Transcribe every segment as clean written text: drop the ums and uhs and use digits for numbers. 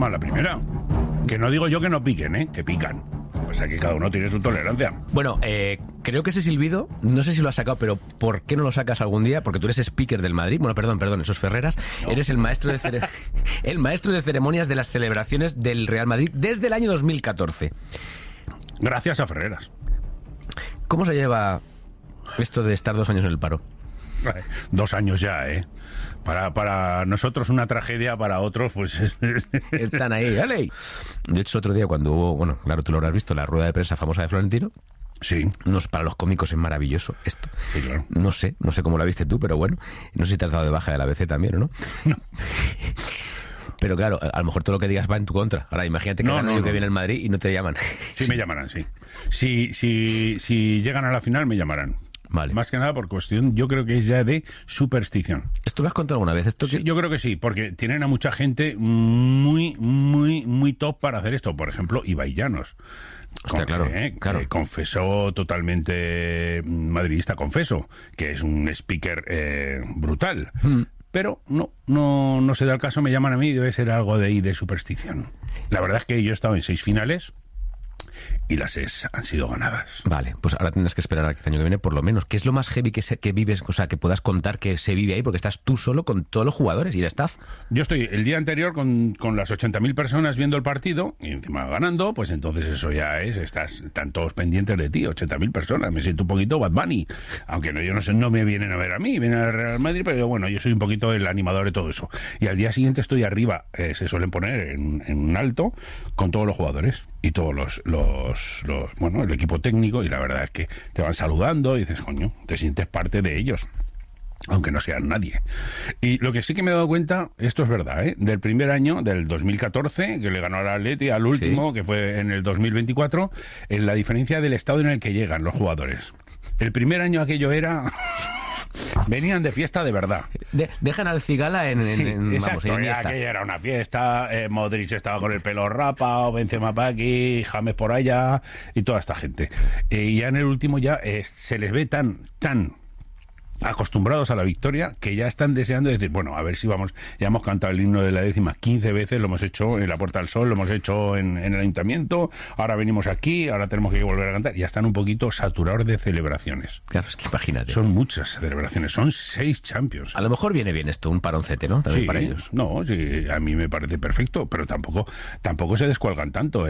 mal la primera. Que no digo yo que no piquen, que pican. Pues aquí cada uno tiene su tolerancia. Bueno, creo que ese silbido, no sé si lo has sacado, pero ¿por qué no lo sacas algún día? Porque tú eres speaker del Madrid. Bueno, perdón, eso es Ferreras. No. Eres el maestro de ceremonias de las celebraciones del Real Madrid desde el año 2014. Gracias a Ferreras. ¿Cómo se lleva esto de estar 2 años en el paro? 2 años ya, Para nosotros una tragedia, para otros, pues... Están ahí, ¿vale? De hecho, otro día cuando hubo, bueno, claro, tú lo habrás visto, la rueda de prensa famosa de Florentino. Sí. Para los cómicos es maravilloso esto. Sí, claro. No sé cómo la viste tú, pero bueno, no sé si te has dado de baja de la ABC también, ¿o no? No. Pero claro, a lo mejor todo lo que digas va en tu contra. Ahora, imagínate que gana que viene el Madrid y no te llaman. Sí, me llamarán, sí. Si llegan a la final, me llamarán. Vale. Más que nada por cuestión, yo creo que es ya de superstición. ¿Esto lo has contado alguna vez? Sí, yo creo que sí, porque tienen a mucha gente muy top para hacer esto. Por ejemplo, Ibai Llanos. Hostia, claro. Confesó totalmente madridista, confeso, que es un speaker brutal. Pero no se da el caso, me llaman a mí y debe ser algo de ahí de superstición. La verdad es que yo he estado en 6 finales y las 6 han sido ganadas. Vale, pues ahora tendrás que esperar al año que viene por lo menos. ¿Qué es lo más heavy que vives, o sea, que puedas contar que se vive ahí? Porque estás tú solo con todos los jugadores y el staff. Yo estoy el día anterior con las 80.000 personas viendo el partido y encima ganando, pues entonces eso ya están todos pendientes de ti, 80.000 personas. Me siento un poquito Bad Bunny, aunque no me vienen a ver a mí, vienen al Real Madrid, pero bueno, yo soy un poquito el animador de todo eso. Y al día siguiente estoy arriba, se suelen poner en un alto con todos los jugadores y todos el equipo técnico, y la verdad es que te van saludando y dices, coño, te sientes parte de ellos, aunque no sean nadie. Y lo que sí que me he dado cuenta, esto es verdad, del primer año, del 2014, que le ganó al Atleti, al último, sí, que fue en el 2024, en la diferencia del estado en el que llegan los jugadores. El primer año aquello era... Venían de fiesta de verdad. Dejan al Cigala exacto, aquella era una fiesta. Modric estaba con el pelo rapado, Benzema para aquí, James por allá y toda esta gente. Y ya en el último ya se les ve tan acostumbrados a la victoria que ya están deseando decir, bueno, a ver si vamos, ya hemos cantado el himno de la 10ª 15 veces, lo hemos hecho en la Puerta del Sol, lo hemos hecho en el Ayuntamiento, ahora venimos aquí, ahora tenemos que volver a cantar. Ya están un poquito saturados de celebraciones. Claro, es que imagínate. Son muchas celebraciones, son 6 Champions. A lo mejor viene bien esto, un paroncete, ¿no? También sí, para ellos. No, sí, a mí me parece perfecto, pero tampoco se descuelgan tanto,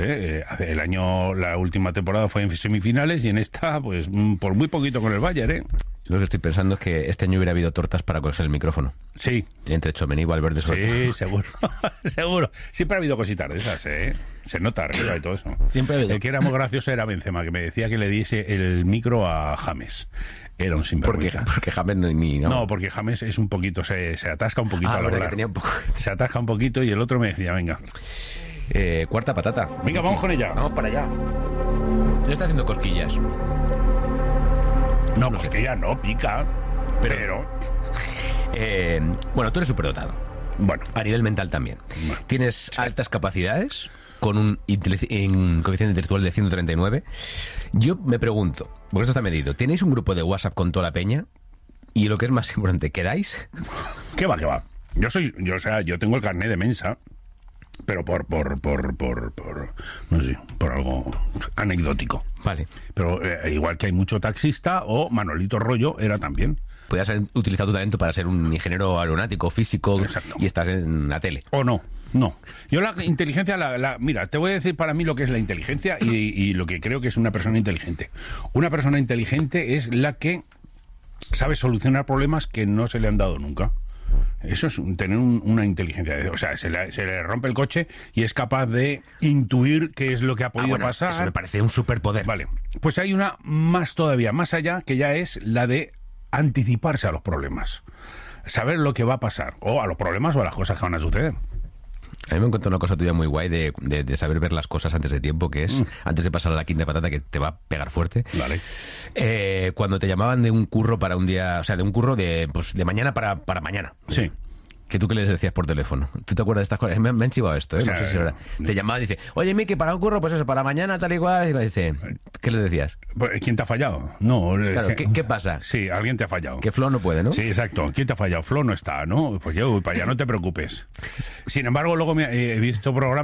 la última temporada fue en semifinales y en esta, pues, por muy poquito con el Bayern, Lo que estoy pensando es que este año hubiera habido tortas para coger el micrófono. Sí. Entre Tchouaméni y Valverde. Sí, seguro. Seguro. Siempre ha habido cositas de esas, Se nota arriba y todo eso. Siempre ha habido. El que era muy gracioso era Benzema, que me decía que le diese el micro a James. Era un sinvergüenza. Porque James no, porque James es un poquito, se atasca un poquito al hablar. Tenía un poco... Se atasca un poquito y el otro me decía, venga. Cuarta patata. Venga, vamos con ella. Vamos para allá. Le está haciendo cosquillas. No, porque ya no, pica. Pero... bueno, tú eres superdotado. Bueno. A nivel mental también. Bueno, Tienes altas capacidades, con un coeficiente intelectual de 139. Yo me pregunto, porque esto está medido, ¿tenéis un grupo de WhatsApp con toda la peña? Y lo que es más importante, ¿quedáis? ¿Qué va? Yo tengo el carnet de Mensa, pero por no sé, por algo anecdótico. Vale. Pero igual que hay mucho taxista, o Manolito Rollo era también. Podrías haber utilizado tu talento para ser un ingeniero aeronáutico, físico. Exacto. Y estás en la tele. O no. Yo la inteligencia, mira, te voy a decir para mí lo que es la inteligencia y lo que creo que es una persona inteligente. Una persona inteligente es la que sabe solucionar problemas que no se le han dado nunca. Eso es tener una inteligencia. O sea, se le rompe el coche y es capaz de intuir qué es lo que ha podido pasar. Eso me parece un superpoder. Vale. Pues hay una más todavía, más allá, que ya es la de anticiparse a los problemas. Saber lo que va a pasar, o a los problemas o a las cosas que van a suceder. A mí me encuentro una cosa tuya muy guay de saber ver las cosas antes de tiempo, que es antes de pasar a la quinta patata, que te va a pegar fuerte. Vale. Cuando te llamaban de un curro para un día, o sea, de un curro de mañana para mañana. Sí. Que tú qué les decías por teléfono. ¿Tú te acuerdas de estas cosas? Me han chivado esto, O sea, no sé si es verdad. Te llamaban y dice, oye, Miki, para un curro, pues eso, para mañana, tal y cual. Y dice, ¿qué les decías? ¿Quién te ha fallado? No. Claro, ¿qué pasa? Sí, alguien te ha fallado. Que Flo no puede, ¿no? Sí, exacto. ¿Quién te ha fallado? Flo no está, ¿no? Pues yo voy para allá, no te preocupes. Sin embargo, luego he visto programas